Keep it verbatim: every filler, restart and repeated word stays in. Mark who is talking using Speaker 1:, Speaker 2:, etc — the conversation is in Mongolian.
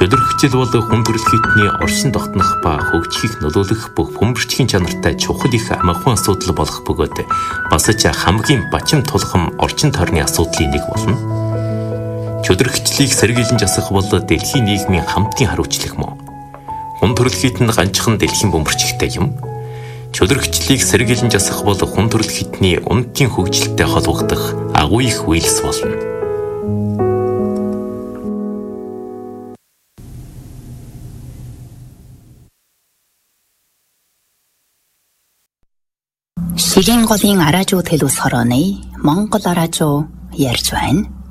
Speaker 1: Чөлөрхцөл бол хүн төрөл хитний оршин тогтнох ба хөгжихийг нөлөөлөх бүх бөмбөрчгийн чанартай чухал их амархан асуудал болох бөгөөд бас ч хамгийн бачим тулхам орчин тойрны асуудлын нэг болно. Чөлөрхцлийг сэргийлэн засах бол дэлхийн нийгмийн хамтын хариуцлага мөн. Хүн төрөл хит нь ганцхан дэлхийн бөмбөрчигтэй юм. Чөлөрхцлийг сэргийлэн засах бол хүн төрөл хитний унтын хөгжилтэй холбогдох агуу их үйлс болно.
Speaker 2: Шигийн голын араажуу төлөс хорооны Монгол араажуу ярьж байна.